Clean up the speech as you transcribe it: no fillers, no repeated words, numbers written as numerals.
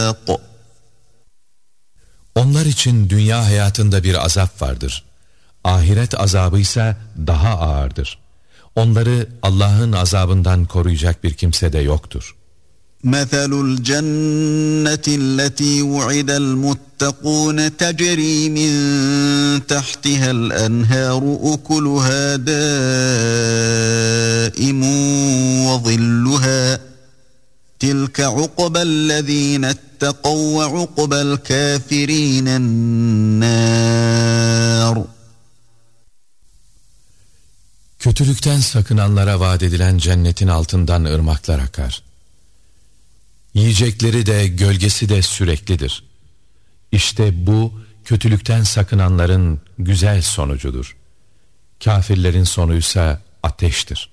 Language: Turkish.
Onlar için dünya hayatında bir azap vardır. Ahiret azabı ise daha ağırdır. Onları Allah'ın azabından koruyacak bir kimse de yoktur. مَثَلُ الْجَنَّةِ الَّتِي وُعِدَ الْمُتَّقُونَ تَجْرِي مِنْ تَحْتِهَا الْأَنْهَارُ أُكُلُهَا دَائِمٌ وَظِلُّهَا تِلْكَ عُقْبَى الَّذِينَ اتَّقَوْا وَعُقْبَى الْكَافِرِينَ النَّارُ. Kötülükten sakınanlara vaat edilen cennetin altından ırmaklar akar. Yiyecekleri de gölgesi de süreklidir. İşte bu kötülükten sakınanların güzel sonucudur. Kafirlerin sonuysa ateştir.